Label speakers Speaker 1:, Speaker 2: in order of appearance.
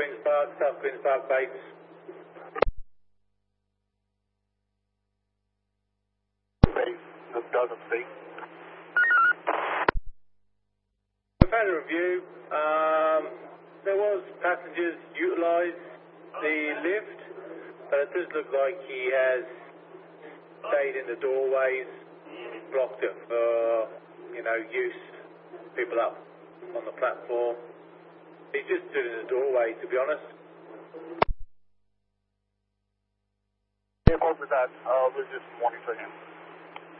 Speaker 1: Queen's Park, South Queen's Park base.
Speaker 2: Base, this doesn't speak.
Speaker 1: We've had a review. There was passengers utilise the lift, but it does look like he has stayed in the doorways, blocked it for, use, people up on the platform. He's just stood in the doorway, to be honest.
Speaker 2: Yeah, over that. We're just monitoring him.